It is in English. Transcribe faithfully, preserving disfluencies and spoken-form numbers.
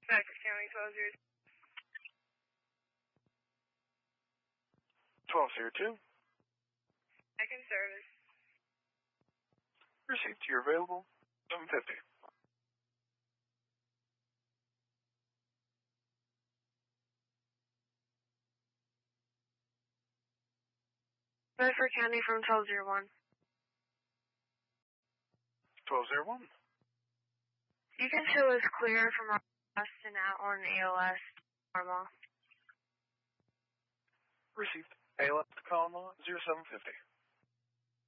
Bedford County, twelve zero two. twelve zero two. Second service. Received. You're available. seven fifty. Bedford County from twelve zero one. twelve zero one. You can show us clear from Austin out on A L S normal. Received. A L S to Colima, zero seven fifty.